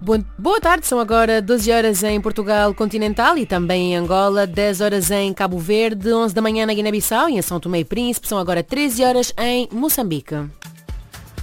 Boa tarde, são agora 12 horas em Portugal continental e também em Angola, 10 horas em Cabo Verde, 11 da manhã na Guiné-Bissau e em São Tomé e Príncipe, são agora 13 horas em Moçambique.